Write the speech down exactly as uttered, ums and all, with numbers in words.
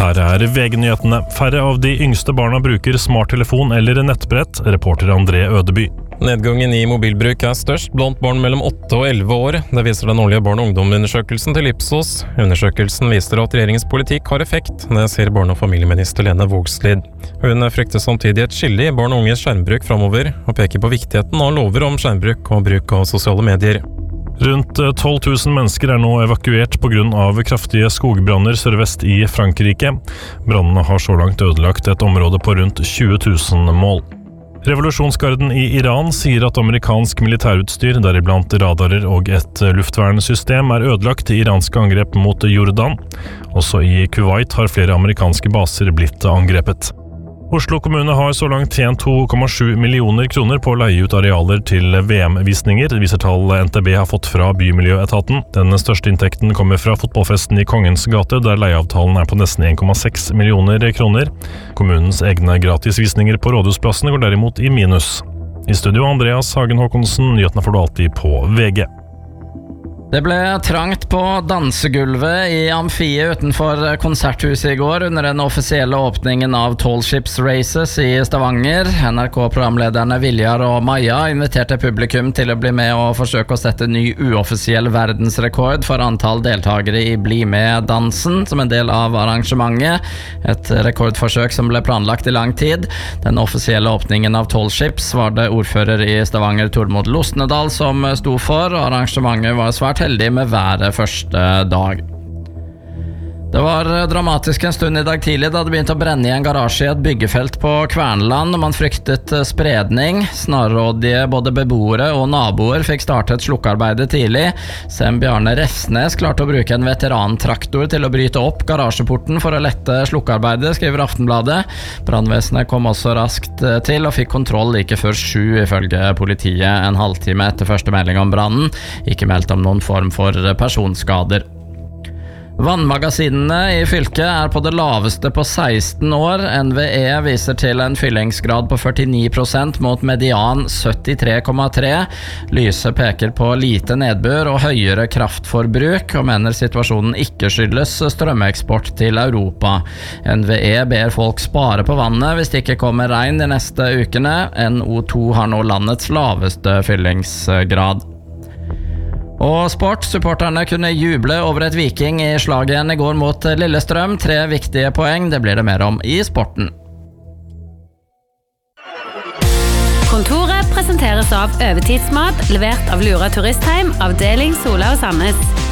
Her er V G-nyhetene. Færre av de yngste barna bruker smarttelefon eller nettbrett, reporter André Ødeby. Nedgangen i mobilbruk er størst blant barn mellom åtte og elleve år. Det viser den årlige barn- og ungdomsundersøkelsen til Ipsos. Undersøkelsen viser at regjeringens politikk har effekt, det sier barne- og familieminister Lene Vågslid. Hun frykter samtidig et skille i barn og unges skjermbruk fremover, og peker på viktigheten av lover om skjermbruk og bruk av sosiale medier. Rundt tolv tusen mennesker er nå evakuert på grunn av kraftige skogbranner sørvest i Frankrike. Brannene har så langt ødelagt et område på rundt tjue tusen mål. Revolusjonsgarden i Iran sier at amerikansk militærutstyr, deriblant radarer og et luftvernsystem, er ødelagt i iranske angrep mot Jordan. Også i Kuwait har flere amerikanske baser blitt angrepet. Oslo kommune har så langt tjent to komma sju millioner kroner på å leie ut arealer til V M-visninger, viser tall N T B har fått fra Bymiljøetaten. Den største inntekten kommer fra fotballfesten i Kongens gate, der leieavtalen er på nesten en komma seks millioner kroner. Kommunens egne gratisvisninger på Rådhusplassen går derimot i minus. I studio Andreas Hagen Håkonsen, nyhetene får du alltid på V G. Det ble trangt på dansegulvet i amfiet utenfor konserthuset i går under den offisielle åpningen av Tall Ships Races i Stavanger. N R K-programlederne Viljar og Maja inviterte publikum til å bli med og forsøke å sette ny uoffisiell verdensrekord for antall deltagere i Bli med-dansen som en del av arrangementet. Et rekordforsøk som ble planlagt i lang tid. Den offisielle åpningen av Tall Ships var det ordfører i Stavanger Tormod Losnedal som sto for, og arrangementet var svært heldig med været første dag. Det var dramatisk en stund i dag tidlig da det begynte å brenne i en garasje i et byggefelt på Kverneland, og man fryktet spredning. Snarrådige både beboere og naboer fikk startet slukkearbeidet tidlig. Sem Bjarne Refsnes klarte å bruke en veterantraktor til å bryte opp garasjeporten for å lette slukkearbeidet, skriver Aftenbladet. Brannvesenet kom også raskt til og fikk kontroll like før sju, ifølge politiet, en halvtime etter første melding om brannen. Ikke meldt om noen form for personskader. Vannmagasinene i fylket er på det laveste på seksten år. N V E viser til en fyllingsgrad på førtini prosent mot median syttitre komma tre. Lyse peker på lite nedbør og høyere kraftforbruk, og mener situasjonen ikke skyldes strømeksport til Europa. N V E ber folk spare på vannet hvis det ikke kommer regn de neste ukene. N O to har nå landets laveste fyllingsgrad. Og sport, supporterne kunne juble over et Viking i slaget igjen i går mot Lillestrøm. Tre viktige poeng, det blir det mer om i sporten. Kontoret presenteres av Øvetidsmat, levert av Lura Turistheim, avdeling Sola og Sandnes.